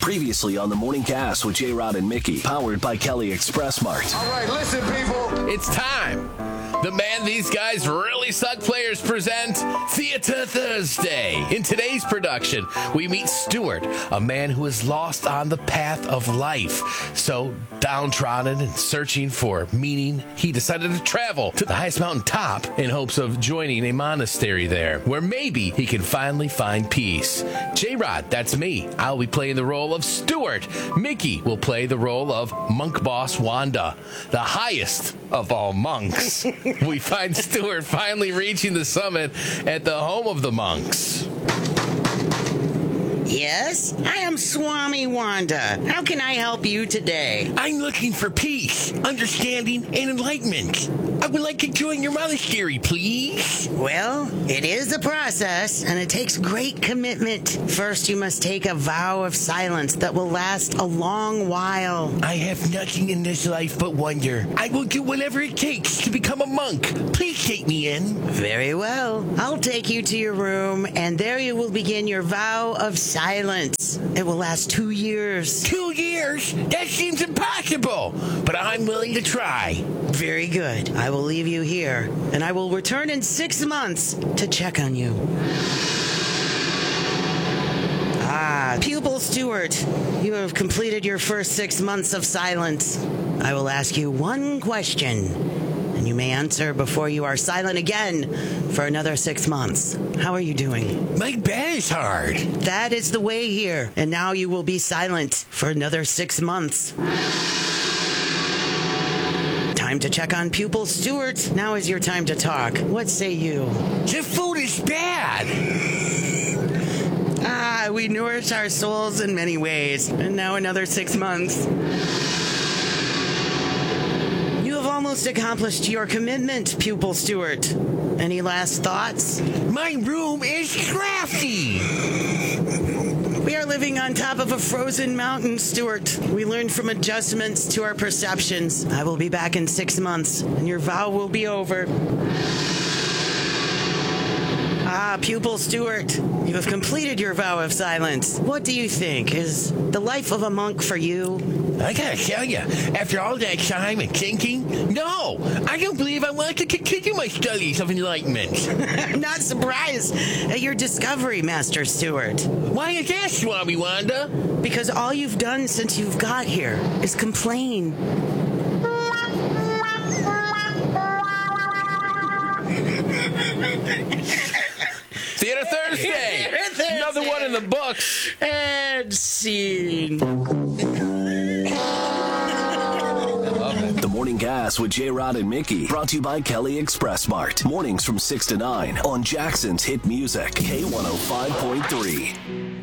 Previously on the Morning Cast with J-Rod and Mickey, powered by Kelly Express Mart. All right, listen, people. It's time. The Man These Guys Really Suck Players present Theater Thursday. In today's production, we meet Stuart, a man who is lost on the path of life. So downtrodden and searching for meaning, he decided to travel to the highest mountain top in hopes of joining a monastery there, where maybe he can finally find peace. J-Rod, that's me. I'll be playing the role of Stuart. Mickey will play the role of Monk Boss Wanda, the highest of all monks. We find Stuart finally reaching the summit at the home of the monks. Yes, I am Swami Wanda. How can I help you today? I'm looking for peace, understanding, and enlightenment. I would like to join your monastery, please. Well, it is a process, and it takes great commitment. First, you must take a vow of silence that will last a long while. I have nothing in this life but wonder. I will do whatever it takes to become a monk. Please take me in. Very well. I'll take you to your room, and there you will begin your vow of silence. It will last 2 years. 2 years? That seems impossible, but I'm willing to try. Very good. I will leave you here, and I will return in 6 months to check on you. Pupil Stuart, you have completed your first 6 months of silence. I will ask you one question, and you may answer before you are silent again for another 6 months. How are you doing? My bed is hard. That is the way here, and now you will be silent for another 6 months. Time to check on Pupil Stuart. Now is your time to talk. What say you? The food is bad. We nourish our souls in many ways. And now another 6 months. You have almost accomplished your commitment, Pupil Stuart. Any last thoughts? My room is drafty. We are living on top of a frozen mountain, Stuart. We learned from adjustments to our perceptions. I will be back in 6 months, and your vow will be over. Pupil Stuart, you have completed your vow of silence. What do you think? Is the life of a monk for you? I gotta tell you, after all that time and thinking, no, I don't believe I want to continue my studies of enlightenment. I'm not surprised at your discovery, Master Stuart. Why is that, Swami Wanda? Because all you've done since you've got here is complain. Theater Thursday! Another one in the books. And scene. The Morning Gas with J-Rod and Mickey, brought to you by Kelly Express Mart. Mornings from 6 to 9 on Jackson's Hit Music, K105.3.